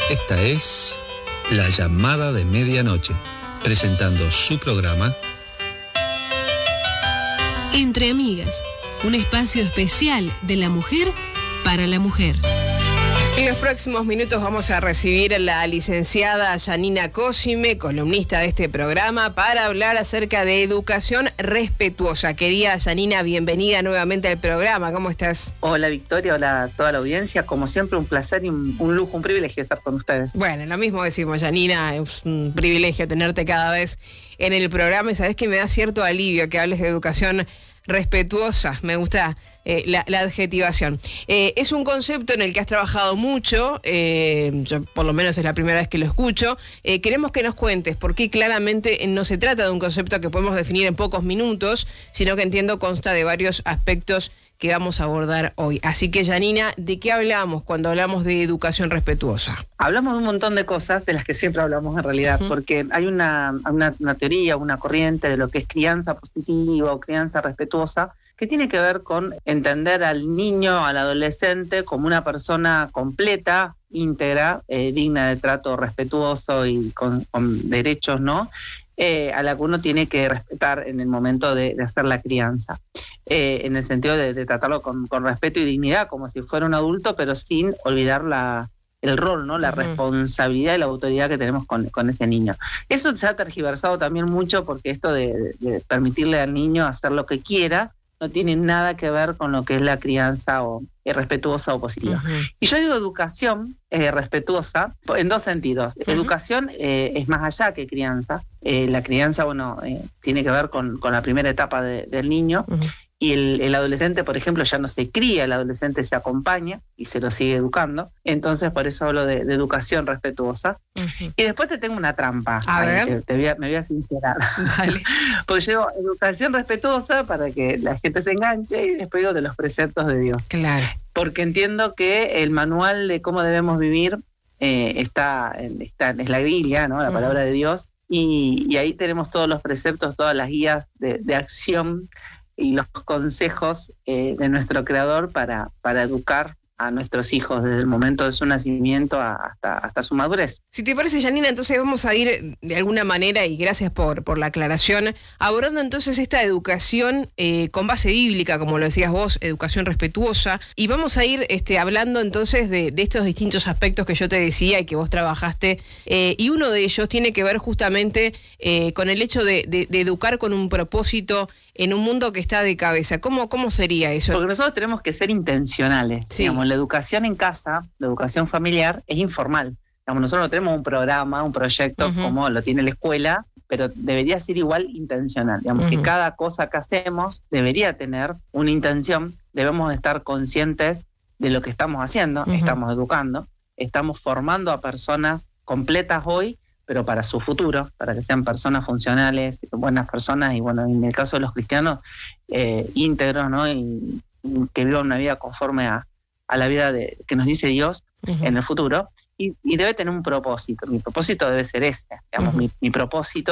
Esta es La Llamada de Medianoche, presentando su programa Entre Amigas, un espacio especial de la mujer para la mujer. En los próximos minutos vamos a recibir a la licenciada Yanina Cosime, columnista de este programa, para hablar acerca de educación respetuosa. Querida Yanina, bienvenida nuevamente al programa. ¿Cómo estás? Hola Victoria, hola a toda la audiencia. Como siempre, un placer y un lujo, un privilegio estar con ustedes. Bueno, lo mismo decimos, Yanina. Es un privilegio tenerte cada vez en el programa y sabés que me da cierto alivio que hables de educación respetuosa. Me gusta la adjetivación. Es un concepto en el que has trabajado mucho, yo por lo menos es la primera vez que lo escucho. Queremos que nos cuentes por qué claramente no se trata de un concepto que podemos definir en pocos minutos, sino que entiendo consta de varios aspectos que vamos a abordar hoy. Así que, Yanina, ¿de qué hablamos cuando hablamos de educación respetuosa? Hablamos de un montón de cosas de las que siempre hablamos en realidad, porque hay una teoría, una corriente de lo que es crianza positiva o crianza respetuosa, que tiene que ver con entender al niño, al adolescente, como una persona completa, íntegra, digna de trato respetuoso y con derechos, ¿no? A la que uno tiene que respetar en el momento de hacer la crianza, en el sentido de tratarlo con respeto y dignidad, como si fuera un adulto, pero sin olvidar el rol, ¿no? La responsabilidad y la autoridad que tenemos con ese niño. Eso se ha tergiversado también mucho, porque esto de permitirle al niño hacer lo que quiera no tiene nada que ver con lo que es la crianza respetuosa o positiva. Y yo digo educación respetuosa en dos sentidos. Educación es más allá que crianza. La crianza, tiene que ver con la primera etapa del niño. Y el adolescente, por ejemplo, ya no se cría, el adolescente se acompaña y se lo sigue educando. Entonces, por eso hablo de educación respetuosa. Y después te tengo una trampa. A ver. Me voy a sincerar. Dale. Porque yo digo educación respetuosa para que la gente se enganche, y después digo de los preceptos de Dios. Claro. Porque entiendo que el manual de cómo debemos vivir es la Biblia, ¿no? La palabra de Dios. Y ahí tenemos todos los preceptos, todas las guías de acción y los consejos de nuestro Creador para educar a nuestros hijos desde el momento de su nacimiento hasta su madurez. Si te parece, Yanina, entonces vamos a ir de alguna manera, y gracias por la aclaración, abordando entonces esta educación con base bíblica, como lo decías vos, educación respetuosa, y vamos a ir hablando entonces de estos distintos aspectos que yo te decía y que vos trabajaste, y uno de ellos tiene que ver justamente con el hecho de educar con un propósito en un mundo que está de cabeza. ¿Cómo sería eso? Porque nosotros tenemos que ser intencionales. Sí. Digamos, la educación en casa, la educación familiar, es informal. Digamos, nosotros no tenemos un programa, un proyecto como lo tiene la escuela, pero debería ser igual intencional. Digamos, que cada cosa que hacemos debería tener una intención. Debemos estar conscientes de lo que estamos haciendo, estamos educando, estamos formando a personas completas hoy, pero para su futuro, para que sean personas funcionales, buenas personas, y en el caso de los cristianos, íntegros, ¿no? Y que vivan una vida conforme a la vida que nos dice Dios en el futuro, y debe tener un propósito. Mi propósito debe ser digamos, mi propósito